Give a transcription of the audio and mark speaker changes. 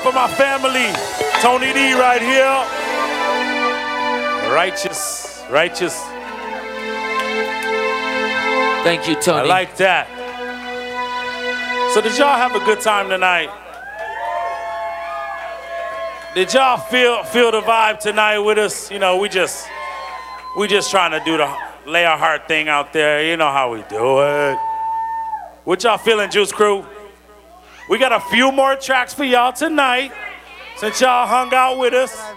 Speaker 1: for my family. Tony D right here. Righteous, righteous.
Speaker 2: Thank you, Tony.
Speaker 1: I like that. So did y'all have a good time tonight? Did y'all feel the vibe tonight with us? You know, we just trying to do the lay our heart thing out there. You know how we do it. What y'all feeling, Juice Crew? We got a few more tracks for y'all tonight since y'all hung out with us.